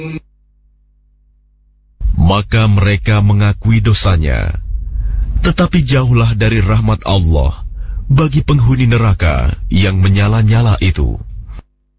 Maka mereka mengakui dosanya, tetapi jauhlah dari rahmat Allah bagi penghuni neraka yang menyala-nyala itu.